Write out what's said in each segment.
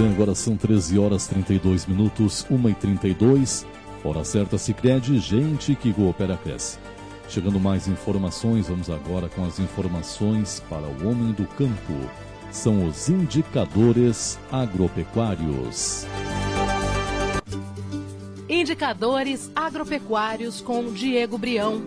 bem, agora são 13 horas 32 minutos, 1h32. Hora certa, Sicredi, gente que coopera, cresce. Chegando mais informações, vamos agora com as informações para o homem do campo. São os indicadores agropecuários. Indicadores agropecuários com Diego Brião.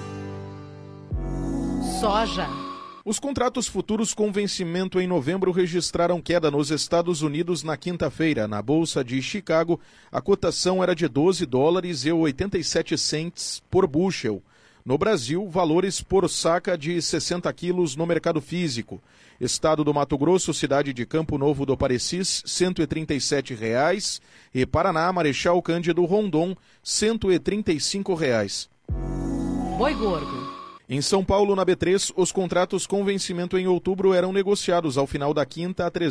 Soja. Os contratos futuros com vencimento em novembro registraram queda nos Estados Unidos na quinta-feira. Na Bolsa de Chicago, a cotação era de $12,87 por bushel. No Brasil, valores por saca de 60 quilos no mercado físico. Estado do Mato Grosso, cidade de Campo Novo do Parecis, R$ 137,00. E Paraná, Marechal Cândido Rondon, R$ 135,00. Boi gordo. Em São Paulo, na B3, os contratos com vencimento em outubro eram negociados ao final da quinta a R$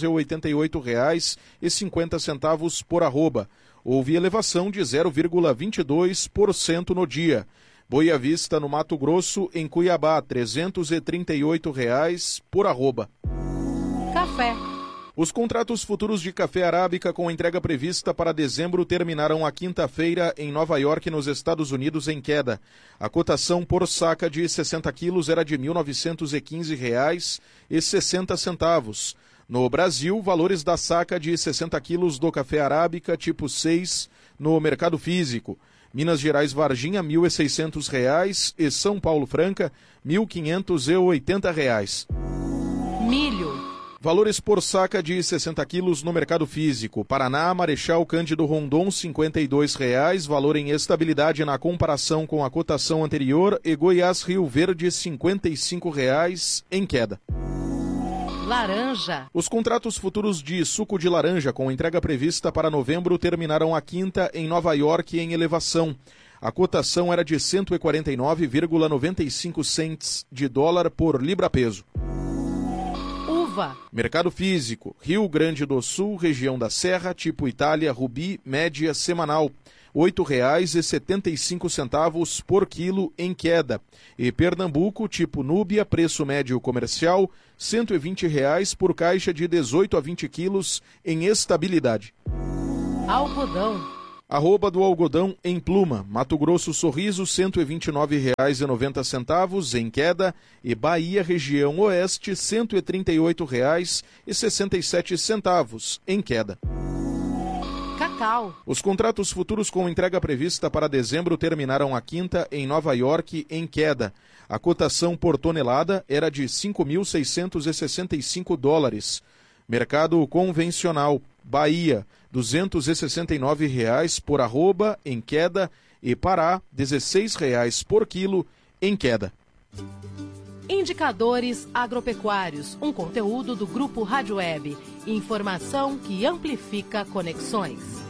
388,50 por arroba. Houve elevação de 0,22% no dia. Boi à vista no Mato Grosso, em Cuiabá, R$ 338,00 por arroba. Café. Os contratos futuros de café arábica com entrega prevista para dezembro terminaram a quinta-feira em Nova York, nos Estados Unidos, em queda. A cotação por saca de 60 quilos era de R$ 1.915,60. No Brasil, valores da saca de 60 quilos do café arábica tipo 6 no mercado físico. Minas Gerais Varginha, R$ 1.600 e São Paulo Franca, R$ 1.580. Milho. Valores por saca de 60 quilos no mercado físico. Paraná, Marechal Cândido Rondon, R$ 52,00, valor em estabilidade na comparação com a cotação anterior, e Goiás Rio Verde, R$ 55,00 em queda. Laranja. Os contratos futuros de suco de laranja com entrega prevista para novembro terminaram a quinta em Nova York em elevação. A cotação era de 149,95 cents de dólar por libra-peso. Uva. Mercado físico, Rio Grande do Sul, região da Serra, tipo Itália, Rubi, média semanal, R$ 8,75 por quilo em queda. E Pernambuco, tipo Núbia, preço médio comercial, R$ 120,00 por caixa de 18 a 20 quilos em estabilidade. Algodão. Arroba do algodão em Pluma, Mato Grosso Sorriso, R$ 129,90 em queda, e Bahia, região oeste, R$ 138,67 em queda. Cacau. Os contratos futuros com entrega prevista para dezembro terminaram a quinta em Nova York em queda. A cotação por tonelada era de $5.665. Mercado convencional, Bahia, R$ 269,00 por arroba em queda, e Pará, R$ 16,00 por quilo em queda. Indicadores agropecuários, um conteúdo do Grupo Rádio Web. Informação que amplifica conexões.